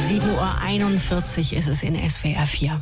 7:41 Uhr ist es in SWR 4.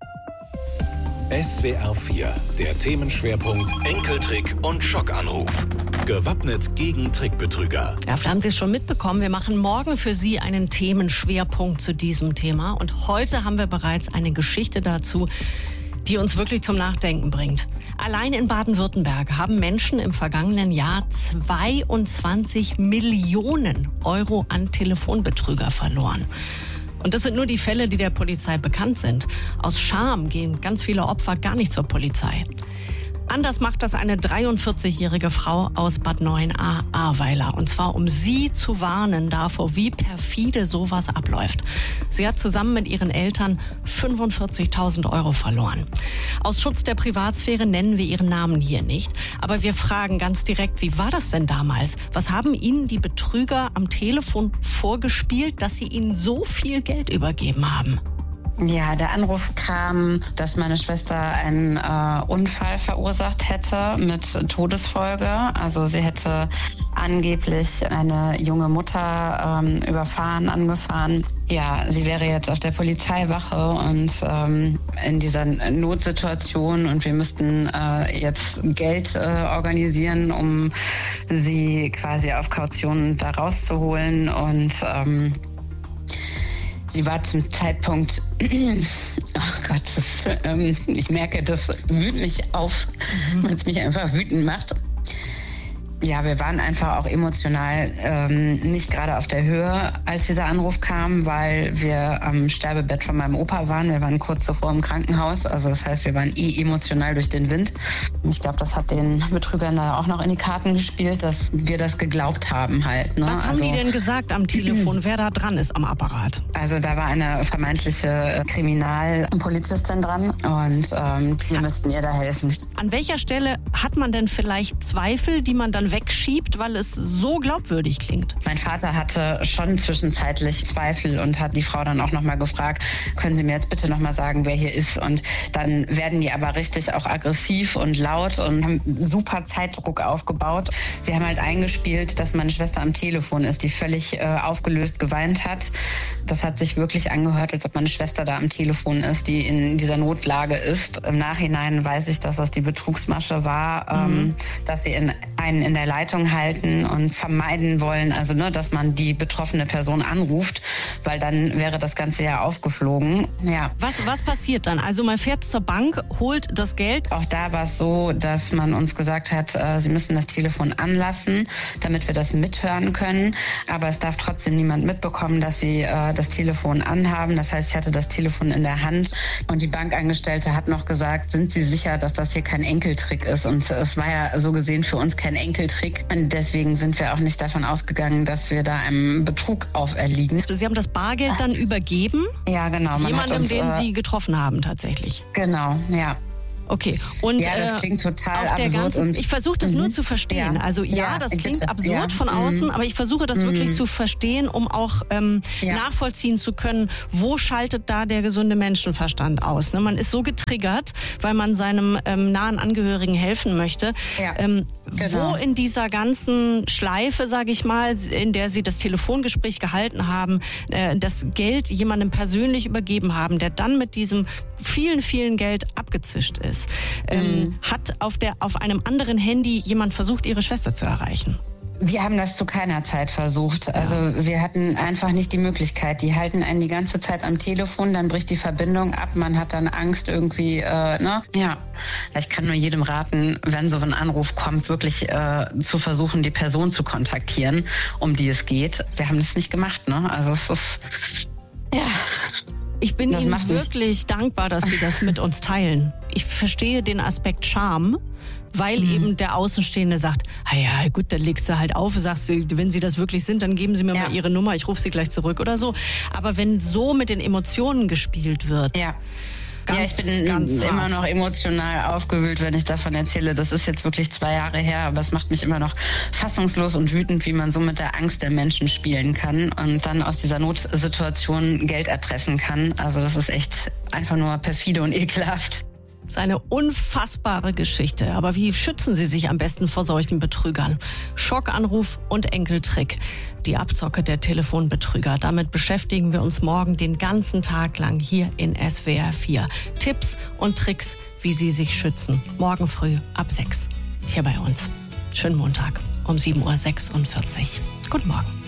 SWR 4, der Themenschwerpunkt Enkeltrick und Schockanruf. Gewappnet gegen Trickbetrüger. Ja, vielleicht haben Sie es schon mitbekommen, wir machen morgen für Sie einen Themenschwerpunkt zu diesem Thema. Und heute haben wir bereits eine Geschichte dazu, die uns wirklich zum Nachdenken bringt. Allein in Baden-Württemberg haben Menschen im vergangenen Jahr 22 Millionen Euro an Telefonbetrüger verloren. Und das sind nur die Fälle, die der Polizei bekannt sind. Aus Scham gehen ganz viele Opfer gar nicht zur Polizei. Anders macht das eine 43-jährige Frau aus Bad Neuenahr-Ahrweiler. Und zwar, um sie zu warnen davor, wie perfide sowas abläuft. Sie hat zusammen mit ihren Eltern 45.000 Euro verloren. Aus Schutz der Privatsphäre nennen wir ihren Namen hier nicht. Aber wir fragen ganz direkt, wie war das denn damals? Was haben Ihnen die Betrüger am Telefon vorgespielt, dass sie Ihnen so viel Geld übergeben haben? Ja, der Anruf kam, dass meine Schwester einen Unfall verursacht hätte mit Todesfolge. Also sie hätte angeblich eine junge Mutter angefahren. Ja, sie wäre jetzt auf der Polizeiwache und in dieser Notsituation und wir müssten jetzt Geld organisieren, um sie quasi auf Kaution da rauszuholen und sie war zum Zeitpunkt, ich merke, das wühlt mich auf, weil es mich einfach wütend macht. Ja, wir waren einfach auch emotional nicht gerade auf der Höhe, als dieser Anruf kam, weil wir am Sterbebett von meinem Opa waren. Wir waren kurz zuvor im Krankenhaus, also das heißt, wir waren emotional durch den Wind. Ich glaube, das hat den Betrügern da auch noch in die Karten gespielt, dass wir das geglaubt haben halt. Ne? Was haben die denn gesagt am Telefon, wer da dran ist am Apparat? Also da war eine vermeintliche Kriminalpolizistin dran und wir müssten ihr da helfen. An welcher Stelle hat man denn vielleicht Zweifel, die man dann wegschiebt, weil es so glaubwürdig klingt? Mein Vater hatte schon zwischenzeitlich Zweifel und hat die Frau dann auch nochmal gefragt, können Sie mir jetzt bitte nochmal sagen, wer hier ist? Und dann werden die aber richtig auch aggressiv und laut und haben super Zeitdruck aufgebaut. Sie haben halt eingespielt, dass meine Schwester am Telefon ist, die völlig aufgelöst geweint hat. Das hat sich wirklich angehört, als ob meine Schwester da am Telefon ist, die in dieser Notlage ist. Im Nachhinein weiß ich, dass das die Betrugsmasche war, dass sie einen in der Leitung halten und vermeiden wollen, also dass man die betroffene Person anruft, weil dann wäre das Ganze ja aufgeflogen. Ja. Was passiert dann? Also man fährt zur Bank, holt das Geld. Auch da war es so, dass man uns gesagt hat, Sie müssen das Telefon anlassen, damit wir das mithören können. Aber es darf trotzdem niemand mitbekommen, dass Sie das Telefon anhaben. Das heißt, ich hatte das Telefon in der Hand und die Bankangestellte hat noch gesagt, sind Sie sicher, dass das hier kein Enkeltrick ist? Und es war ja so gesehen für uns kein Enkeltrick. Und deswegen sind wir auch nicht davon ausgegangen, dass wir da einem Betrug auferliegen. Sie haben das Bargeld dann übergeben? Ja, genau. Jemandem, den Sie getroffen haben tatsächlich? Genau, ja. Okay. Und ja, das klingt total absurd. Ich versuche das nur zu verstehen. Ja. Also das klingt absurd von außen, aber ich versuche das wirklich zu verstehen, um auch nachvollziehen zu können, wo schaltet da der gesunde Menschenverstand aus. Ne? Man ist so getriggert, weil man seinem nahen Angehörigen helfen möchte. Ja. Wo in dieser ganzen Schleife, sage ich mal, in der Sie das Telefongespräch gehalten haben, das Geld jemandem persönlich übergeben haben, der dann mit diesem vielen, vielen Geld abgezischt ist. Hat auf einem anderen Handy jemand versucht, Ihre Schwester zu erreichen? Wir haben das zu keiner Zeit versucht. Also wir hatten einfach nicht die Möglichkeit. Die halten einen die ganze Zeit am Telefon, dann bricht die Verbindung ab. Man hat dann Angst irgendwie, Ja, ich kann nur jedem raten, wenn so ein Anruf kommt, wirklich zu versuchen, die Person zu kontaktieren, um die es geht. Wir haben das nicht gemacht, ne? Also es ist, ja... Ich bin Ihnen wirklich dankbar, dass Sie das mit uns teilen. Ich verstehe den Aspekt Scham, weil eben der Außenstehende sagt, ja gut, dann legst du halt auf, sagst du, wenn Sie das wirklich sind, dann geben Sie mir mal Ihre Nummer, ich rufe Sie gleich zurück oder so. Aber wenn so mit den Emotionen gespielt wird... Ich bin immer noch emotional aufgewühlt, wenn ich davon erzähle. Das ist jetzt wirklich 2 Jahre her, aber es macht mich immer noch fassungslos und wütend, wie man so mit der Angst der Menschen spielen kann und dann aus dieser Notsituation Geld erpressen kann. Also das ist echt einfach nur perfide und ekelhaft. Das ist eine unfassbare Geschichte. Aber wie schützen Sie sich am besten vor solchen Betrügern? Schockanruf und Enkeltrick. Die Abzocke der Telefonbetrüger. Damit beschäftigen wir uns morgen den ganzen Tag lang hier in SWR 4. Tipps und Tricks, wie Sie sich schützen. Morgen früh ab 6 hier bei uns. Schönen Montag um 7.46 Uhr. Guten Morgen.